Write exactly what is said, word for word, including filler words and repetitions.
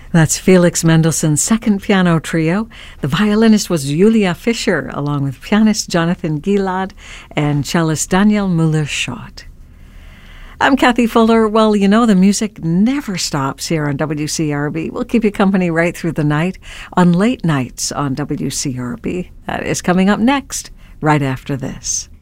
That's Felix Mendelssohn's Second Piano Trio. The violinist was Julia Fischer, along with pianist Jonathan Gilad and cellist Daniel Müller-Schott. I'm Kathy Fuller. Well, you know, the music never stops here on W C R B. We'll keep you company right through the night on Late Nights on W C R B. That is coming up next, right after this.